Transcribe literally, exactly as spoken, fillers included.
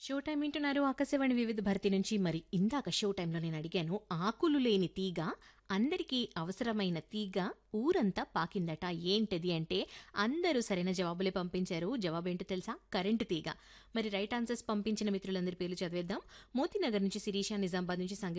Show time వింటున్నారు ఆకాశవాణి వివిధ భారతి నుంచి. మరి ఇందాక షో టైంలో నేను అడిగాను, ఆకులు లేని తీగ అందరికీ అవసరమైన తీగ ఊరంతా పాకిందట. ఏంటది అంటే అందరూ సరైన జవాబులే పంపించారు. జవాబేంటో తెలుసా? కరెంటు తీగ. మరి రైట్ ఆన్సర్స్ పంపించిన మిత్రులందరి పేర్లు చదివేద్దాం. మోతీనగర్ నుంచి శిరీష, నిజామాబాద్ నుంచి సంగీత